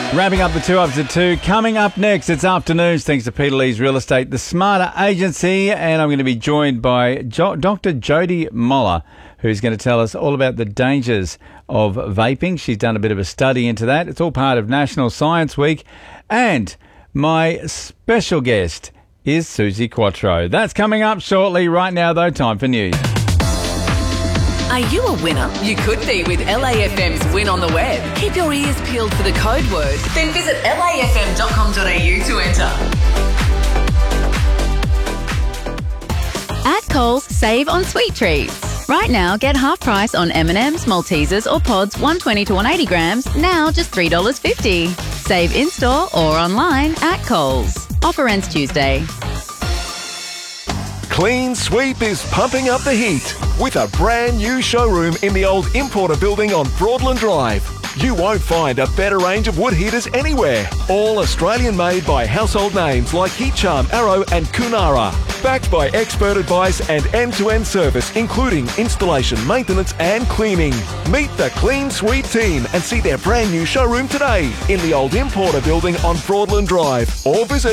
Wrapping up the 2 Ups at 2. Coming up next, it's afternoons thanks to Peter Lee's Real Estate, the Smarter Agency, and I'm going to be joined by Dr. Jody Moller, who's going to tell us all about the dangers of vaping. She's done a bit of a study into that. It's all part of National Science Week. And my special guest is Susie Quattro. That's coming up shortly. Right now, though, time for news. Are you a winner? You could be with LAFM's Win on the Web. Keep your ears peeled for the code word. Then visit lafm.com.au to enter. At Coles, save on sweet treats. Right now, get half price on M&M's, Maltesers or Pods 120 to 180 grams, now just $3.50. Save in-store or online at Coles. Offer ends Tuesday. Clean Sweep is pumping up the heat with a brand new showroom in the old Importer building on Broadland Drive. You won't find a better range of wood heaters anywhere. All Australian made by household names like Heat Charm, Arrow and Kunara. Backed by expert advice and end-to-end service, including installation, maintenance and cleaning. Meet the Clean Sweep team and see their brand new showroom today in the old Importer building on Broadland Drive, or visit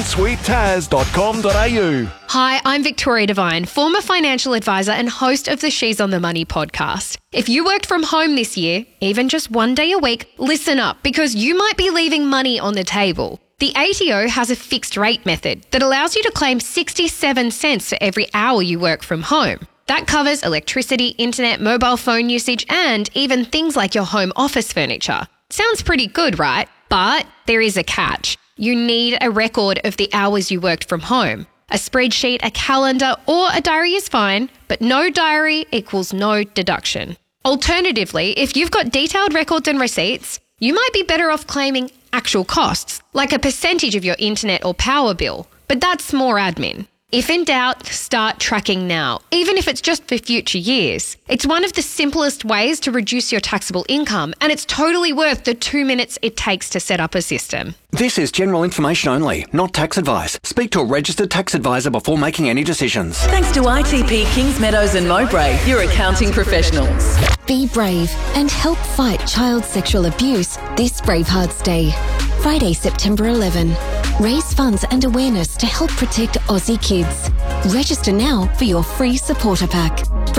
cleansweeptaz.com.au. Hi, I'm Victoria Devine, former financial advisor and host of the She's on the Money podcast. If you worked from home this year, even just one day a week, listen up because you might be leaving money on the table. The ATO has a fixed rate method that allows you to claim 67 cents for every hour you work from home. That covers electricity, internet, mobile phone usage, and even things like your home office furniture. Sounds pretty good, right? But there is a catch. You need a record of the hours you worked from home. A spreadsheet, a calendar, or a diary is fine, but no diary equals no deduction. Alternatively, if you've got detailed records and receipts, you might be better off claiming actual costs, like a percentage of your internet or power bill, but that's more admin. If in doubt, start tracking now, even if it's just for future years. It's one of the simplest ways to reduce your taxable income, and it's totally worth the 2 minutes it takes to set up a system. This is general information only, not tax advice. Speak to a registered tax advisor before making any decisions. Thanks to ITP Kings Meadows and Mowbray, your accounting professionals. Be brave and help fight child sexual abuse this Bravehearts Day. Friday, September 11. Raise funds and awareness to help protect Aussie kids. Register now for your free supporter pack.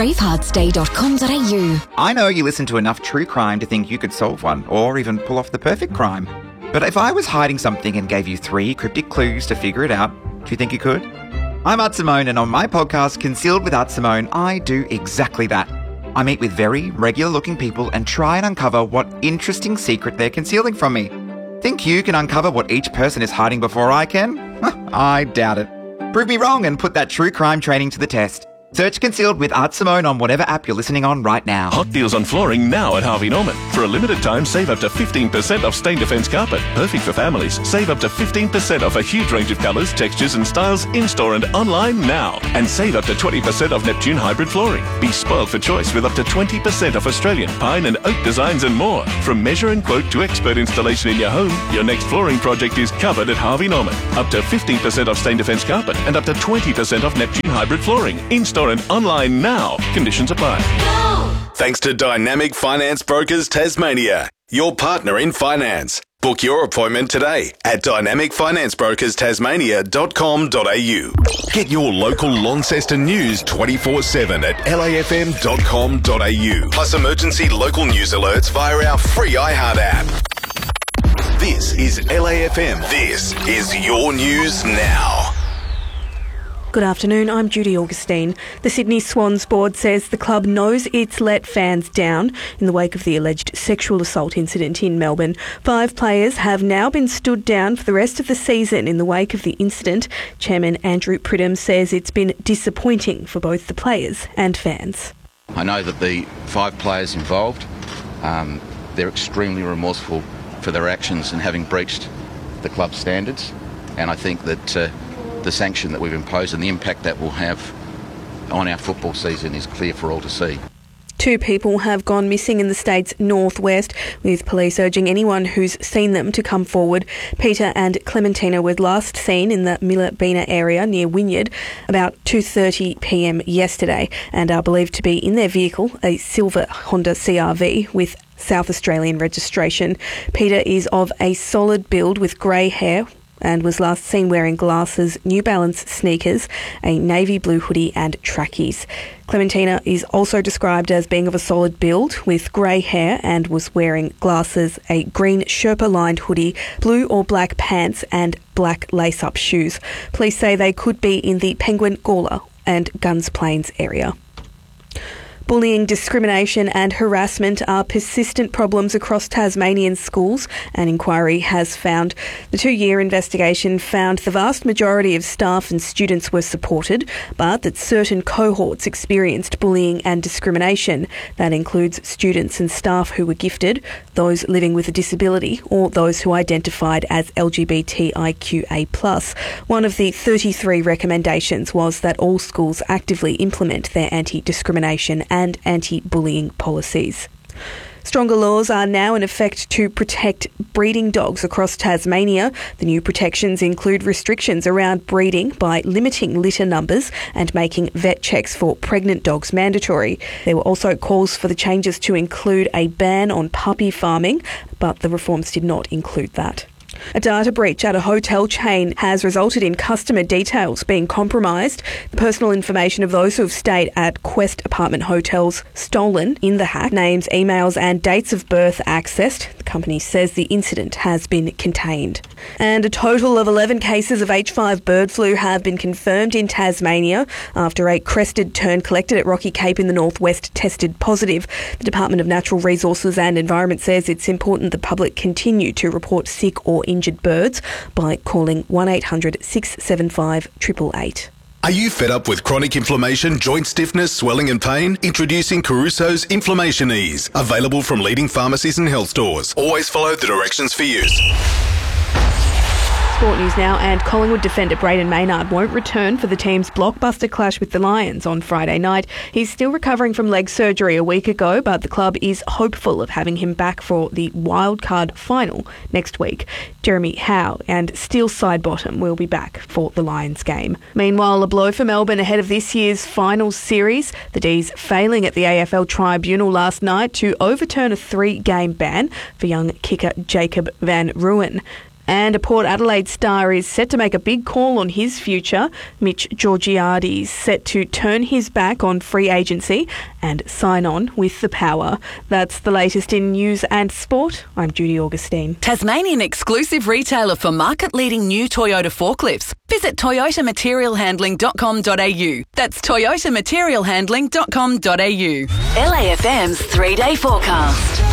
braveheartsday.com.au. I know you listen to enough true crime to think you could solve one, or even pull off the perfect crime. But if I was hiding something and gave you 3 cryptic clues to figure it out, do you think you could? I'm Art Simone, and on my podcast, Concealed with Art Simone, I do exactly that. I meet with very regular-looking people and try and uncover what interesting secret they're concealing from me. Think you can uncover what each person is hiding before I can? I doubt it. Prove me wrong and put that true crime training to the test. Search Concealed with Art Simone on whatever app you're listening on right now. Hot deals on flooring now at Harvey Norman. For a limited time, save up to 15% off Stain Defence carpet. Perfect for families. Save up to 15% off a huge range of colours, textures and styles in-store and online now. And save up to 20% off Neptune hybrid flooring. Be spoiled for choice with up to 20% off Australian pine and oak designs and more. From measure and quote to expert installation in your home, your next flooring project is covered at Harvey Norman. Up to 15% off Stain Defence carpet and up to 20% off Neptune hybrid flooring. In-store and online now. Conditions apply. Thanks to Dynamic Finance Brokers Tasmania, your partner in finance. Book your appointment today at dynamicfinancebrokers.tasmania.com.au. Get your local Launceston news 24/7 at lafm.com.au. Plus emergency local news alerts via our free iHeart app. This is LAFM. This is your news now. Good afternoon, I'm Judy Augustine. The Sydney Swans board says the club knows it's let fans down in the wake of the alleged sexual assault incident in Melbourne. 5 players have now been stood down for the rest of the season in the wake of the incident. Chairman Andrew Pridham says it's been disappointing for both the players and fans. I know that the 5 players involved, they're extremely remorseful for their actions and having breached the club standards, and I think that the sanction that we've imposed and the impact that will have on our football season is clear for all to see. 2 people have gone missing in the state's northwest, with police urging anyone who's seen them to come forward. Peter and Clementina were last seen in the Millabina area near Wynyard about 2:30 p.m. yesterday and are believed to be in their vehicle, a silver Honda CR-V, with South Australian registration. Peter is of a solid build with grey hair and was last seen wearing glasses, New Balance sneakers, a navy blue hoodie and trackies. Clementina is also described as being of a solid build with grey hair and was wearing glasses, a green Sherpa-lined hoodie, blue or black pants and black lace-up shoes. Police say they could be in the Penguin, Gawler and Guns Plains area. Bullying, discrimination and harassment are persistent problems across Tasmanian schools, an inquiry has found. The 2-year investigation found the vast majority of staff and students were supported, but that certain cohorts experienced bullying and discrimination. That includes students and staff who were gifted, those living with a disability or those who identified as LGBTIQA+. One of the 33 recommendations was that all schools actively implement their anti-discrimination and anti-bullying policies. Stronger laws are now in effect to protect breeding dogs across Tasmania. The new protections include restrictions around breeding by limiting litter numbers and making vet checks for pregnant dogs mandatory. There were also calls for the changes to include a ban on puppy farming, but the reforms did not include that. A data breach at a hotel chain has resulted in customer details being compromised. The personal information of those who have stayed at Quest apartment hotels stolen in the hack. Names, emails and dates of birth accessed. The company says the incident has been contained. And a total of 11 cases of H5 bird flu have been confirmed in Tasmania after a crested tern collected at Rocky Cape in the northwest tested positive. The Department of Natural Resources and Environment says it's important the public continue to report sick or injured birds by calling 1800 675 888. Are you fed up with chronic inflammation, joint stiffness, swelling and pain? Introducing Caruso's Inflammation Ease. Available from leading pharmacies and health stores. Always follow the directions for use. Sport news now, and Collingwood defender Brayden Maynard won't return for the team's blockbuster clash with the Lions on Friday night. He's still recovering from leg surgery a week ago, but the club is hopeful of having him back for the wildcard final next week. Jeremy Howe and Steele Sidebottom will be back for the Lions game. Meanwhile, a blow for Melbourne ahead of this year's finals series. The D's failing at the AFL tribunal last night to overturn a 3-game ban for young kicker Jacob Van Rooyen. And a Port Adelaide star is set to make a big call on his future. Mitch Georgiades set to turn his back on free agency and sign on with the Power. That's the latest in news and sport. I'm Judy Augustine. Tasmanian exclusive retailer for market-leading new Toyota forklifts. Visit toyotamaterialhandling.com.au. That's toyotamaterialhandling.com.au. LAFM's 3-day forecast.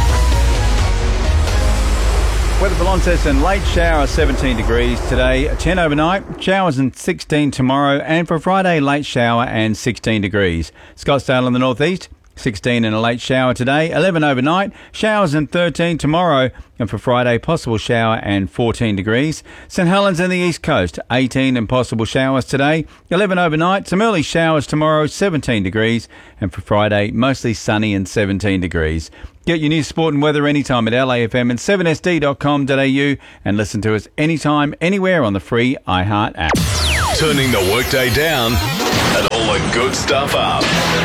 Weather for Launceston, late shower, 17 degrees today, 10 overnight, showers and 16 tomorrow, and for Friday, late shower and 16 degrees. Scottsdale in the northeast, 16 and a late shower today, 11 overnight, showers and 13 tomorrow, and for Friday, possible shower and 14 degrees. St Helens in the east coast, 18 and possible showers today, 11 overnight, some early showers tomorrow, 17 degrees, and for Friday, mostly sunny and 17 degrees. Get your news, sport and weather anytime at LAFM and 7sd.com.au and listen to us anytime, anywhere on the free iHeart app. Turning the workday down and all the good stuff up.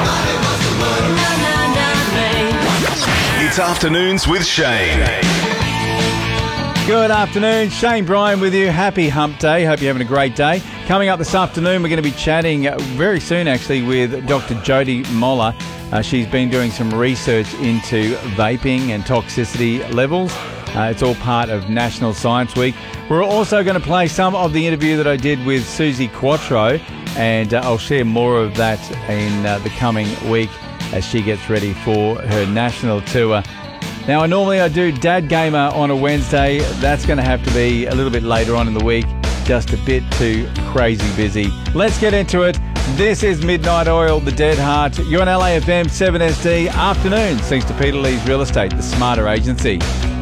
It's Afternoons with Shane. Good afternoon, Shane Bryan with you. Happy hump day. Hope you're having a great day. Coming up this afternoon, we're going to be chatting very soon actually with Dr. Jody Moller. She's been doing some research into vaping and toxicity levels. It's all part of National Science Week. We're also going to play some of the interview that I did with Susie Quattro, and I'll share more of that in the coming week as she gets ready for her national tour. Now, normally I do Dad Gamer on a Wednesday. That's going to have to be a little bit later on in the week. Just a bit too crazy busy. Let's get into it. This is Midnight Oil, The Dead Heart. You're on LAFM 7SD Afternoons, thanks to Peter Lee's Real Estate, the smarter agency.